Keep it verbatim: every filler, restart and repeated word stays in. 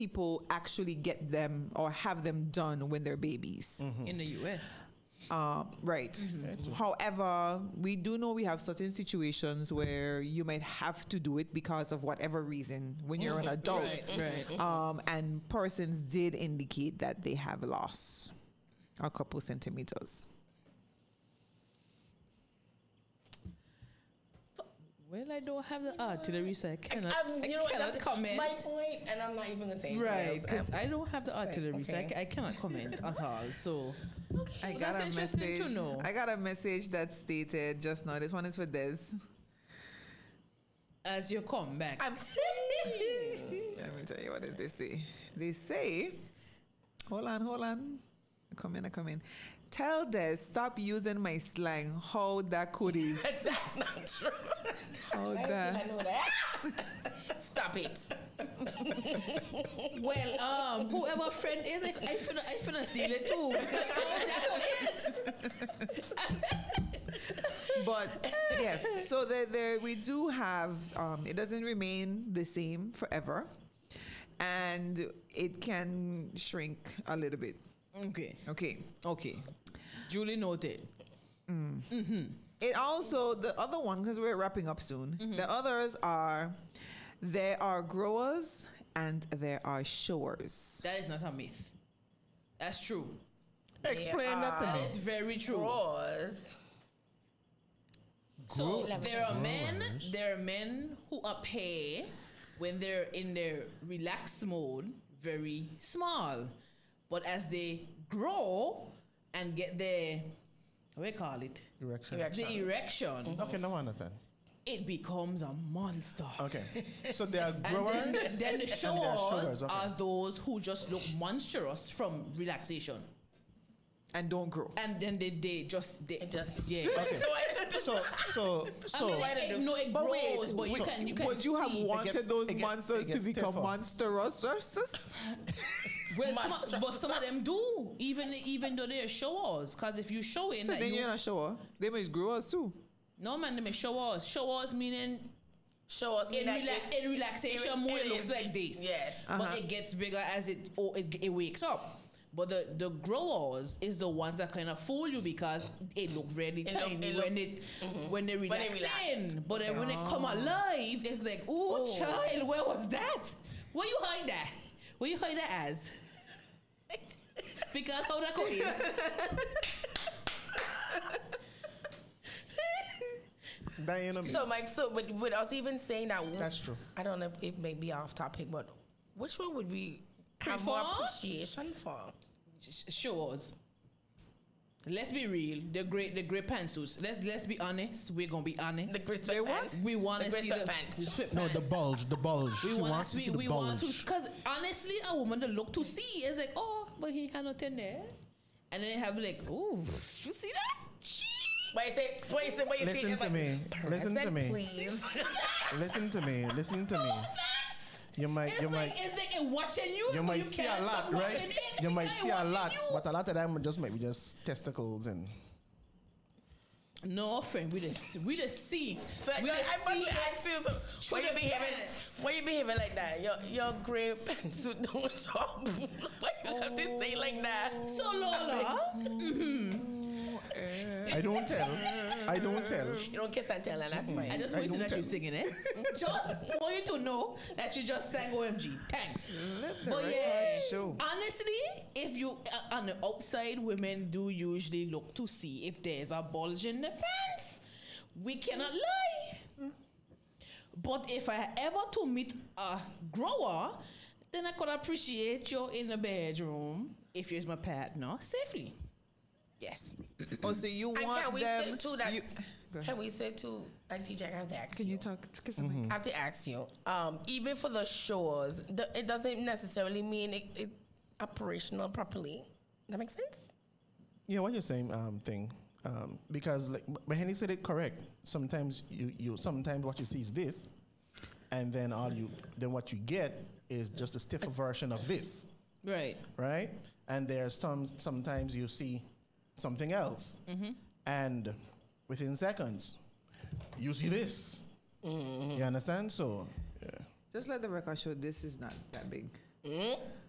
people actually get them or have them done when they're babies. Mm-hmm. In the U S. Um, right. Mm-hmm. However, we do know we have certain situations where you might have to do it because of whatever reason when you're an adult. Right, right. Um, and persons did indicate that they have lost a couple centimeters. Well, I don't have the artillery, so I cannot, I'm, you I know, cannot that's comment. my point, and I'm not even gonna say Right, because because I don't have the artillery, so I, okay. ca- I cannot comment at all. So, okay. I Well, got that's a interesting message. to know. I got a message that stated just now. This one is for Des. as you come back, I'm saying. Let me tell you what did they say. They say, hold on, hold on. I come in, I come in. Tell Des stop using my slang. How that cooties. That's not true. How Why that. did I know that? Stop it. well, um, whoever friend is, like, I finna, I finna steal it too. But yes, so there, there we do have. Um, it doesn't remain the same forever, and it can shrink a little bit. Okay, Okay. okay. Duly noted. It also the other one because we're wrapping up soon. The others are there are growers and there are showers. That is not a myth. That's true. Explain that to That me. is very true. Gross. So Grow- there are men, Growers. there are men who appear when they're in their relaxed mode very small, but as they grow and get their, what do we call it, Erection. Erection. the erection, Okay, now I understand. it becomes a monster. Okay, so there are And growers. then, then the and there are showers showers, okay. are those who just look monstrous from relaxation, And don't grow. and then they, they just they It just- yeah. Okay. So, so, I so. mean, like, it, no, it But wait, grows, but you so can you can Would you have see. wanted gets- those it gets- monsters it to gets become stiffer. monstrous? Well, some, Monstrous. but some of them do, even even though they're showers. Because if you show in So that then you, you're not shower. They must grow us too. no man, they may showers. Showers meaning Show us me in, like rela- it- in relaxation it- mode it it looks is- like this. Yes. but Uh-huh. it gets bigger as it oh, it, it wakes up. But the, the growers is the ones that kind of fool you because it look really It look- tiny it look- when it when they When they relax relax. in. But then when it come alive, it's like, oh, Oh. child, where was that? Where you hide that? Where you hide that as? Because how that go is. Diana, So, Mike, so, but with us even saying that, That's true. I don't know if it may be off topic, but which one would we have more Prefer? appreciation for? Sh- Showers. Let's be real. The great, the great pantsuits. Let's let's be honest. We're gonna be honest. The grit They what? sweatpants? we want the to grit see the, sweatpants. the sweatpants. no, the bulge, the bulge. We she want wants to we, see the we want to bulge. because honestly, a woman to look to see is like, oh, but he got nothing there, and then they have like, oh, you see that? Gee. But you say, but you say, but you Listen think it's to like, me. Listen to present, me. please. Listen to me. Listen to me. Facts. You might, It's you like might, it's like it watching you. you but might you see can't a lot, stop watching right? it. You She might can't see a watching lot, you. but a lot of them just might be just testicles and. No, friend, we just we just see. So we I, just I'm see about to ask you, so through why you the behaving, pants. why you behaving like that? Your your gray pantsuit don't show up. Why you have to say like that? So Lola, I don't tell. I don't tell. You don't kiss and tell, and that's fine. I just I want you to don't know that tell. you're singing it. Just want you to know that you just sang O M G. Thanks. Let the But record yeah, show. honestly, if you uh, on the outside, women do usually look to see if there's a bulge in the pants. We cannot lie. But if I ever to meet a grower, then I could appreciate you in the bedroom if you're my partner safely. Yes. Oh, so you And want can we them? say too that? you- Go ahead. Can we say too? Auntie Jack, I have to ask Can you. you talk? Kiss the mic. I have to ask you. Um, even for the shows, the, it doesn't necessarily mean it, it operational properly. That makes sense. Yeah, what you're saying, um, thing, um, because like, but Henny said it correct. Sometimes you, you, sometimes what you see is this, and then all you, then what you get is just a stiffer version of this, Right. right? And there's some, sometimes you see something else, and within seconds, you see this. You understand? So, yeah. Just let the record show this is not that big. Mm?